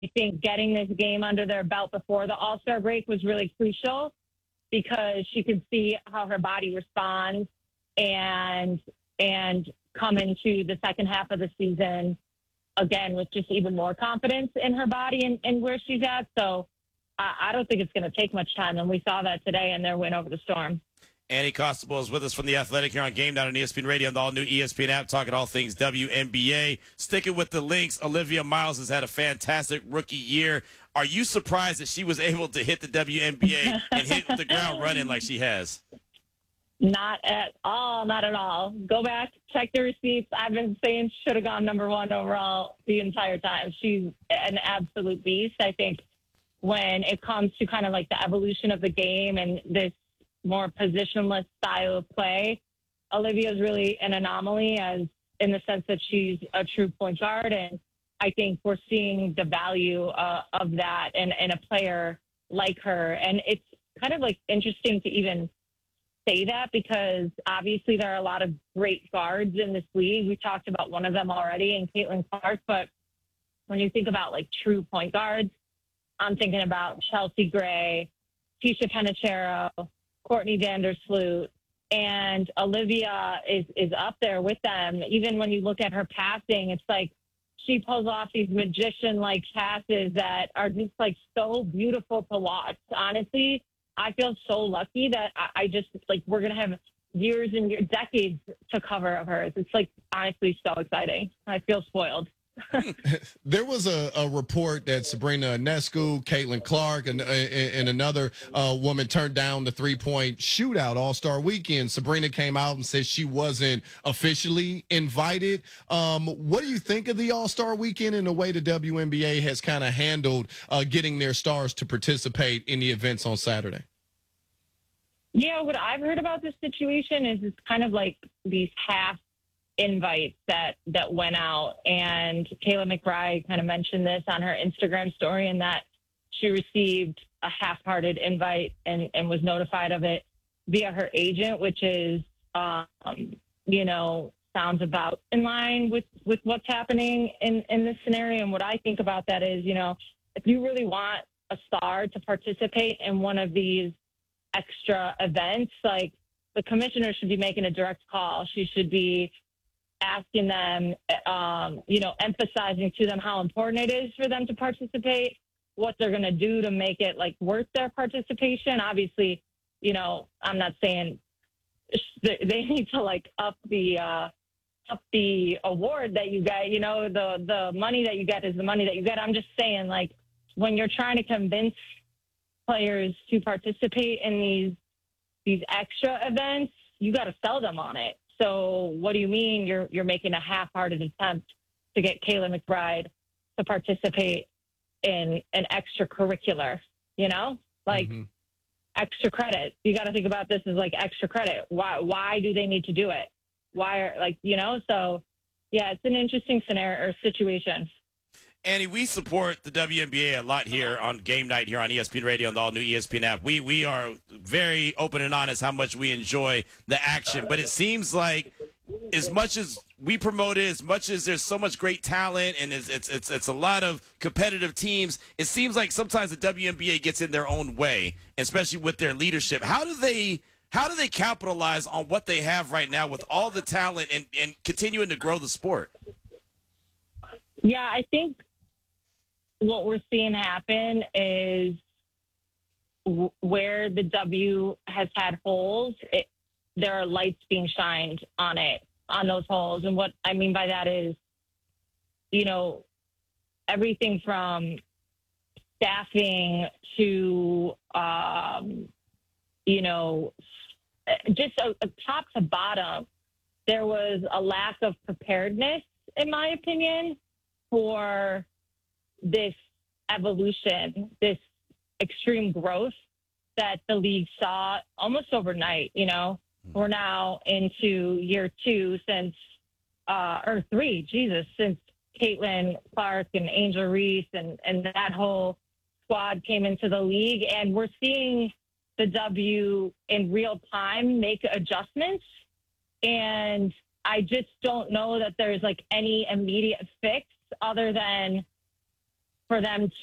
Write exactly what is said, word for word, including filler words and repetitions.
think getting this game under their belt before the All-Star break was really crucial because she could see how her body responds and and come into the second half of the season again with just even more confidence in her body and, and where she's at. So I, I don't think it's going to take much time, and we saw that today in their win over the Storm. Annie Costabile is with us from The Athletic here on Game Night on E S P N Radio and the all-new E S P N app, talking all things W N B A. Sticking with the Lynx, Olivia Miles has had a fantastic rookie year. Are you surprised that she was able to hit the W N B A and hit the ground running like she has? Not at all, not at all. Go back, check the receipts. I've been saying should have gone number one overall the entire time. She's an absolute beast. I think when it comes to kind of like the evolution of the game and this more positionless style of play, Olivia is really an anomaly as in the sense that she's a true point guard. And I think we're seeing the value uh, of that in, in a player like her. And it's kind of like interesting to even say that because obviously there are a lot of great guards in this league. We talked about one of them already in Caitlin Clark, but when you think about like true point guards, I'm thinking about Chelsea Gray, Tisha Panachero, Courtney Vandersloot, and Olivia is, is up there with them. Even when you look at her passing, it's like she pulls off these magician-like passes that are just like so beautiful to watch. Honestly, I feel so lucky that I, I just like we're gonna have years and years, decades to cover of hers. It's like honestly so exciting. I feel spoiled. There was a, a report that Sabrina Ionescu, Caitlin Clark, and, and another uh, woman turned down the three-point shootout All-Star Weekend. Sabrina came out and said she wasn't officially invited. Um, what do you think of the All-Star Weekend and the way the W N B A has kind of handled uh, getting their stars to participate in the events on Saturday? Yeah, what I've heard about this situation is it's kind of like these half invites that that went out, and Kayla McBride kind of mentioned this on her Instagram story, and that she received a half-hearted invite and, and was notified of it via her agent, which is, um, you know, sounds about in line with, with what's happening in, in this scenario. And what I think about that is, you know, if you really want a star to participate in one of these extra events, like the commissioner should be making a direct call. She should be asking them, um, you know, emphasizing to them how important it is for them to participate, what they're going to do to make it like worth their participation. Obviously, you know, I'm not saying they need to like up the uh, up the award that you get. You know, the the money that you get is the money that you get. I'm just saying, like, when you're trying to convince players to participate in these these extra events, you got to sell them on it. So what do you mean you're you're making a half-hearted attempt to get Kayla McBride to participate in an extracurricular, you know, like mm-hmm. extra credit? You got to think about this as like extra credit. Why why do they need to do it? Why are like, you know, so yeah, it's an interesting scenario or situation. Annie, we support the W N B A a lot here on Game Night here on E S P N Radio and the all-new E S P N app. We we are very open and honest how much we enjoy the action, but it seems like as much as we promote it, as much as there's so much great talent and it's it's it's, it's a lot of competitive teams, it seems like sometimes the W N B A gets in their own way, especially with their leadership. How do they how do they capitalize on what they have right now with all the talent and, and continuing to grow the sport? Yeah, I think what we're seeing happen is w- where the W has had holes, it, there are lights being shined on it, on those holes. And what I mean by that is, you know, everything from staffing to, um, you know, just a, a top to bottom, there was a lack of preparedness, in my opinion, for this evolution, this extreme growth that the league saw almost overnight. You know, we're now into year two since, uh, or three, Jesus, since Caitlin Clark and Angel Reese and, and that whole squad came into the league. And we're seeing the W in real time make adjustments. And I just don't know that there's like any immediate fix other than for them